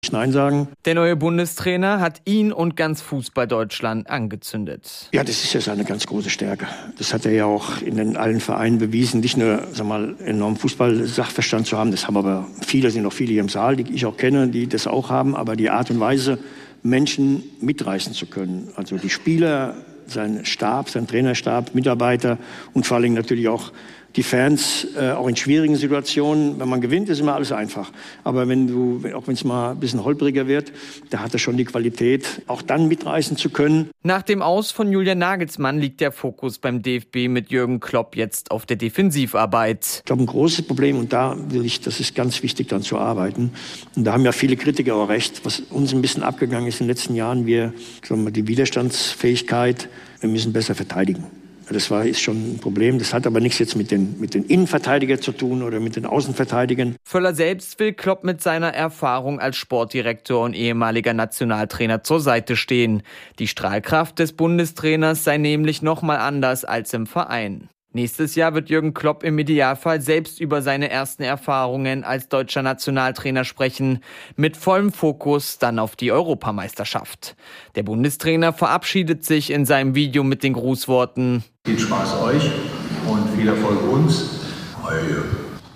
Nein sagen. Der neue Bundestrainer hat ihn und ganz Fußball-Deutschland angezündet. Ja, das ist ja seine ganz große Stärke. Das hat er ja auch in allen Vereinen bewiesen. Nicht nur, enormen Fußball-Sachverstand zu haben. Das haben aber sind auch viele hier im Saal, die ich auch kenne, die das auch haben. Aber die Art und Weise, Menschen mitreißen zu können. Also die Spieler, sein Stab, sein Trainerstab, Mitarbeiter und vor allem natürlich auch die Fans, auch in schwierigen Situationen. Wenn man gewinnt, ist immer alles einfach. Aber auch wenn es mal ein bisschen holpriger wird, da hat er schon die Qualität, auch dann mitreißen zu können. Nach dem Aus von Julian Nagelsmann liegt der Fokus beim DFB mit Jürgen Klopp jetzt auf der Defensivarbeit. Ich glaube, ein großes Problem, und das ist ganz wichtig, dann zu arbeiten. Und da haben ja viele Kritiker auch recht, was uns ein bisschen abgegangen ist in den letzten Jahren, die Widerstandsfähigkeit, wir müssen besser verteidigen. Das ist schon ein Problem. Das hat aber nichts jetzt mit den Innenverteidigern zu tun oder mit den Außenverteidigern. Völler selbst will Klopp mit seiner Erfahrung als Sportdirektor und ehemaliger Nationaltrainer zur Seite stehen. Die Strahlkraft des Bundestrainers sei nämlich noch mal anders als im Verein. Nächstes Jahr wird Jürgen Klopp im Idealfall selbst über seine ersten Erfahrungen als deutscher Nationaltrainer sprechen, mit vollem Fokus dann auf die Europameisterschaft. Der Bundestrainer verabschiedet sich in seinem Video mit den Grußworten: Viel Spaß euch und viel Erfolg uns. Euer Jürgen.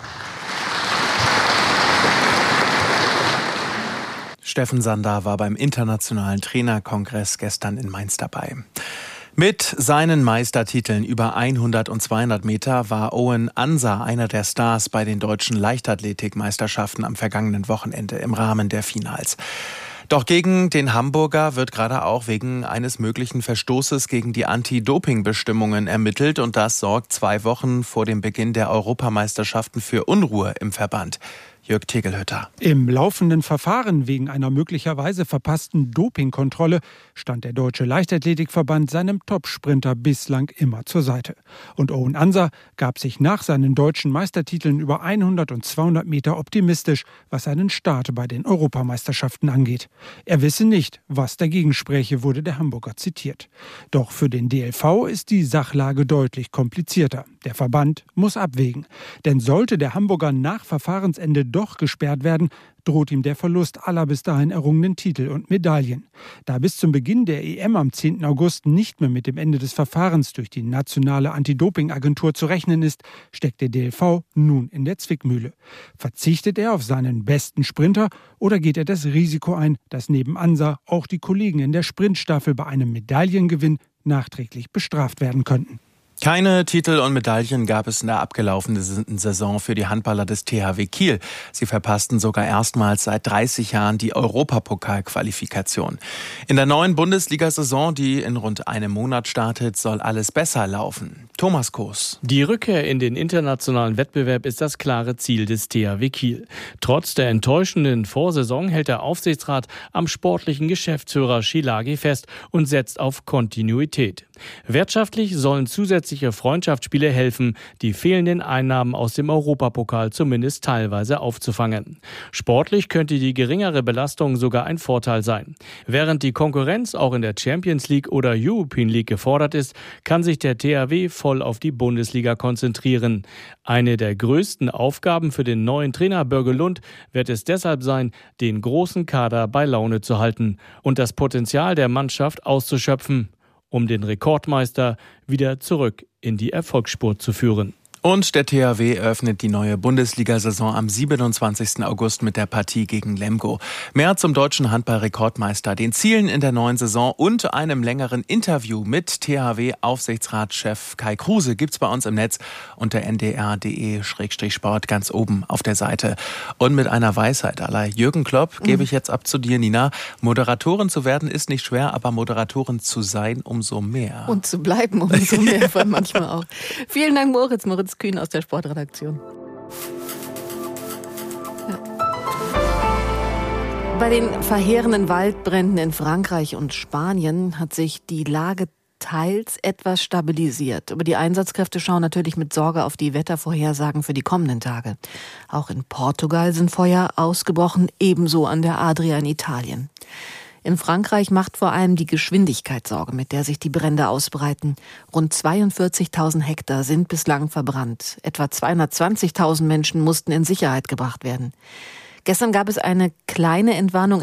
Steffen Sander war beim Internationalen Trainerkongress gestern in Mainz dabei. Mit seinen Meistertiteln über 100 und 200 Meter war Owen Ansa einer der Stars bei den deutschen Leichtathletikmeisterschaften am vergangenen Wochenende im Rahmen der Finals. Doch gegen den Hamburger wird gerade auch wegen eines möglichen Verstoßes gegen die Anti-Doping-Bestimmungen ermittelt, und das sorgt 2 Wochen vor dem Beginn der Europameisterschaften für Unruhe im Verband. Jörg Tegelhütter. Im laufenden Verfahren wegen einer möglicherweise verpassten Dopingkontrolle stand der Deutsche Leichtathletikverband seinem Topsprinter bislang immer zur Seite. Und Owen Ansa gab sich nach seinen deutschen Meistertiteln über 100 und 200 Meter optimistisch, was seinen Start bei den Europameisterschaften angeht. Er wisse nicht, was dagegen spräche, wurde der Hamburger zitiert. Doch für den DLV ist die Sachlage deutlich komplizierter. Der Verband muss abwägen. Denn sollte der Hamburger nach Verfahrensende doch gesperrt werden, droht ihm der Verlust aller bis dahin errungenen Titel und Medaillen. Da bis zum Beginn der EM am 10. August nicht mehr mit dem Ende des Verfahrens durch die nationale Anti-Doping-Agentur zu rechnen ist, steckt der DLV nun in der Zwickmühle. Verzichtet er auf seinen besten Sprinter oder geht er das Risiko ein, dass neben Ansa auch die Kollegen in der Sprintstaffel bei einem Medaillengewinn nachträglich bestraft werden könnten? Keine Titel und Medaillen gab es in der abgelaufenen Saison für die Handballer des THW Kiel. Sie verpassten sogar erstmals seit 30 Jahren die Europapokalqualifikation. In der neuen Bundesliga-Saison, die in rund einem Monat startet, soll alles besser laufen. Thomas Koos. Die Rückkehr in den internationalen Wettbewerb ist das klare Ziel des THW Kiel. Trotz der enttäuschenden Vorsaison hält der Aufsichtsrat am sportlichen Geschäftsführer Schilagi fest und setzt auf Kontinuität. Wirtschaftlich sollen zusätzliche Freundschaftsspiele helfen, die fehlenden Einnahmen aus dem Europapokal zumindest teilweise aufzufangen. Sportlich könnte die geringere Belastung sogar ein Vorteil sein. Während die Konkurrenz auch in der Champions League oder European League gefordert ist, kann sich der THW voll auf die Bundesliga konzentrieren. Eine der größten Aufgaben für den neuen Trainer Börge Lund wird es deshalb sein, den großen Kader bei Laune zu halten und das Potenzial der Mannschaft auszuschöpfen, um den Rekordmeister wieder zurück in die Erfolgsspur zu führen. Und der THW eröffnet die neue Bundesliga-Saison am 27. August mit der Partie gegen Lemgo. Mehr zum deutschen Handball-Rekordmeister, den Zielen in der neuen Saison und einem längeren Interview mit THW-Aufsichtsratschef Kai Kruse gibt's bei uns im Netz unter ndr.de/sport ganz oben auf der Seite. Und mit einer Weisheit aller Jürgen Klopp gebe ich jetzt ab zu dir, Nina. Moderatorin zu werden ist nicht schwer, aber Moderatorin zu sein umso mehr. Und zu bleiben umso mehr, manchmal auch. Vielen Dank, Moritz Kühn aus der Sportredaktion. Ja. Bei den verheerenden Waldbränden in Frankreich und Spanien hat sich die Lage teils etwas stabilisiert. Aber die Einsatzkräfte schauen natürlich mit Sorge auf die Wettervorhersagen für die kommenden Tage. Auch in Portugal sind Feuer ausgebrochen, ebenso an der Adria in Italien. In Frankreich macht vor allem die Geschwindigkeit Sorge, mit der sich die Brände ausbreiten. Rund 42.000 Hektar sind bislang verbrannt. Etwa 220.000 Menschen mussten in Sicherheit gebracht werden. Gestern gab es eine kleine Entwarnung